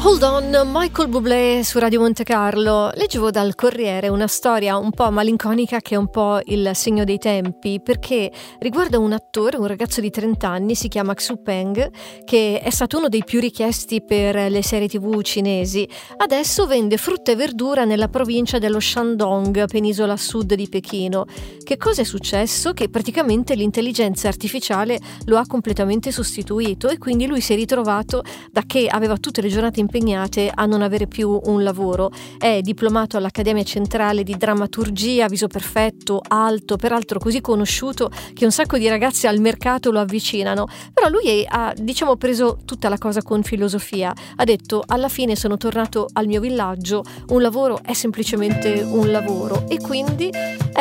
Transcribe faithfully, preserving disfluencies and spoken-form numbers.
Hold On, Michael Bublé su Radio Monte Carlo. Leggevo dal Corriere una storia un po' malinconica che è un po' il segno dei tempi, perché riguarda un attore, un ragazzo di trenta anni, si chiama Xu Peng, che è stato uno dei più richiesti per le serie tv cinesi. Adesso vende frutta e verdura nella provincia dello Shandong, penisola sud di Pechino. Che cosa è successo? Che praticamente l'intelligenza artificiale lo ha completamente sostituito e quindi lui si è ritrovato, da che aveva tutte le giornate impegnate, a non avere più un lavoro. È diplomato all'Accademia Centrale di Drammaturgia, viso perfetto, alto, peraltro così conosciuto che un sacco di ragazze al mercato lo avvicinano. Però lui ha, diciamo, preso tutta la cosa con filosofia. Ha detto: alla fine sono tornato al mio villaggio, un lavoro è semplicemente un lavoro, e quindi